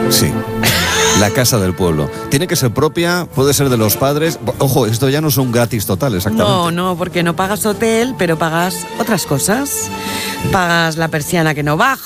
Sí. La casa del pueblo. Tiene que ser propia, puede ser de los padres. Ojo, esto ya no son gratis total, exactamente. No, porque no pagas hotel, pero pagas otras cosas. Pagas la persiana que no baja.